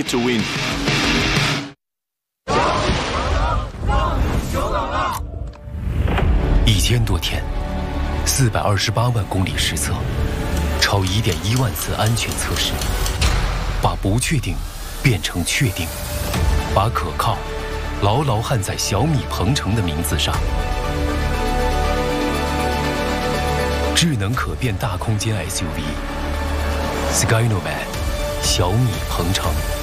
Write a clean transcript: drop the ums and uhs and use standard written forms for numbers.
it to win. 1000多天，428万公里实测，超1.1万次安全测试，把不确定变成确定，把可靠牢牢焊在小米鹏程的名字上。智能可变大空间 SUV Skynomad 小米鹏程。